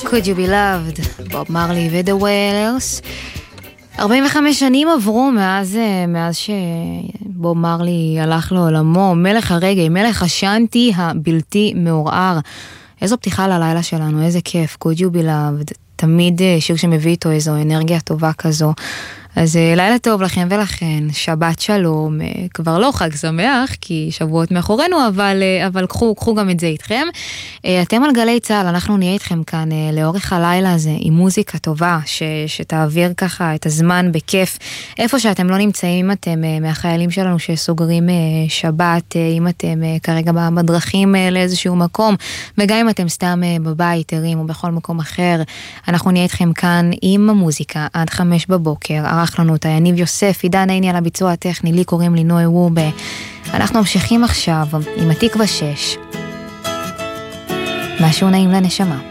Could You Be Loved, בוב מרלי ודה ווילרס. 45 שנים עברו מאז שבוב מרלי הלך לעולמו, מלך הרגעי, מלך השנטי הבלתי מעורער. איזו פתיחה ללילה שלנו, איזה כיף, Could You Be Loved, תמיד שיר שמביא איתו איזו אנרגיה טובה כזו. אז לילה טוב לכם ולכן, שבת שלום, כבר לא חג שמח, כי שבועות מאחורינו, אבל קחו גם את זה איתכם. אתם על גלי צהל, אנחנו נהיה איתכם כאן לאורך הלילה הזה, עם מוזיקה טובה, שתעביר ככה את הזמן בכיף, איפה שאתם לא נמצאים, אם אתם מהחיילים שלנו שסוגרים שבת, אם אתם כרגע בדרכים לאיזשהו מקום, וגם אם אתם סתם בבית, ערים או בכל מקום אחר, אנחנו נהיה איתכם כאן עם המוזיקה עד 5 בבוקר, ערך לנו אותה יניב יוסף, עידן עיני על הביצוע הטכני, לי קוראים לי נוי וובה. אנחנו ממשיכים עכשיו עם התקווה 6. משהו נעים לנשמה.